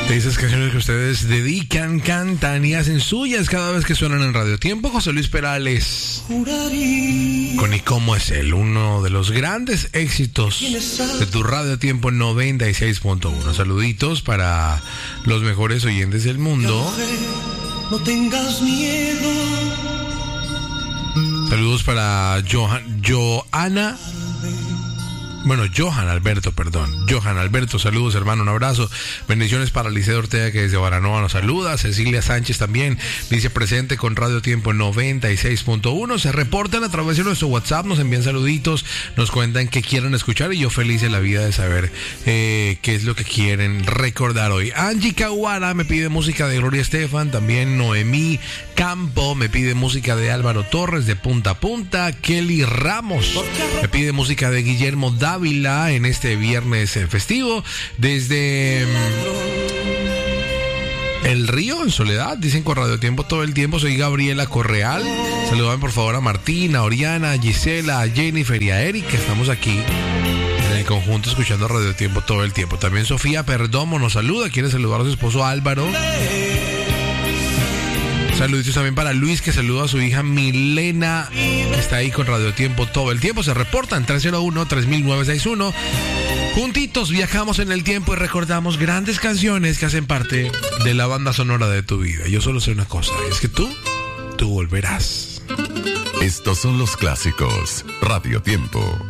De esas canciones que ustedes dedican, cantan y hacen suyas cada vez que suenan en Radio Tiempo. José Luis Perales con ¿Y cómo es él? Uno de los grandes éxitos de tu Radio Tiempo 96.1. Saluditos para los mejores oyentes del mundo. No tengas miedo. Saludos para Johan Alberto, saludos hermano, un abrazo. Bendiciones para Liceo Ortega, que desde Baranoa nos saluda. Cecilia Sánchez también dice presente con Radio Tiempo 96.1. Se reportan a través de nuestro WhatsApp, nos envían saluditos, nos cuentan qué quieren escuchar y yo feliz de la vida de saber qué es lo que quieren recordar hoy. Angie Caguara me pide música de Gloria Estefan, también Noemí Campo me pide música de Álvaro Torres de Punta a Punta. Kelly Ramos me pide música de Guillermo Dávila en este viernes festivo. Desde El Río, en Soledad, dicen con Radio Tiempo todo el tiempo. Soy Gabriela Correal. Saludame por favor a Martina, a Oriana, a Gisela, a Jennifer y a Eric, que estamos aquí en el conjunto escuchando Radio Tiempo todo el tiempo. También Sofía Perdomo nos saluda, quiere saludar a su esposo Álvaro. Saluditos también para Luis, que saluda a su hija Milena, que está ahí con Radio Tiempo todo el tiempo. Se reportan 301-3961. Juntitos viajamos en el tiempo y recordamos grandes canciones que hacen parte de la banda sonora de tu vida. Yo solo sé una cosa, es que tú volverás. Estos son los clásicos Radio Tiempo.